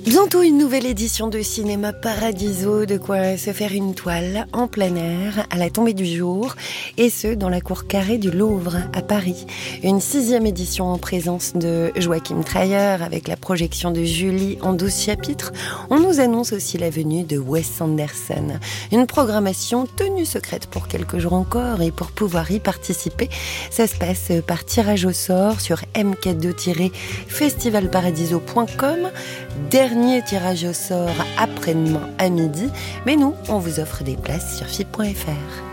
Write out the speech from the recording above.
Bientôt une nouvelle édition de Cinéma Paradiso, de quoi se faire une toile en plein air à la tombée du jour, et ce dans la cour carrée du Louvre à Paris. Une 6e édition en présence de Joachim Trier avec la projection de Julie en 12 chapitres. On nous annonce aussi la venue de Wes Anderson. Une programmation tenue secrète pour quelques jours encore, et pour pouvoir y participer, ça se passe par tirage au sort sur mk2-festivalparadiso.com. Dernier tirage au sort après-demain à midi, mais nous, on vous offre des places sur FIP.fr.